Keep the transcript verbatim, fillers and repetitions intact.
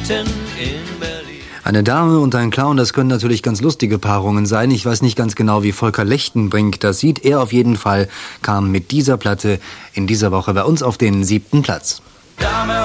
mitten in Berlin. Eine Dame und ein Clown, das können natürlich ganz lustige Paarungen sein. Ich weiß nicht ganz genau, wie Volker Lechtenbrink das sieht. Er auf jeden Fall kam mit dieser Platte in dieser Woche bei uns auf den siebten Platz. Dame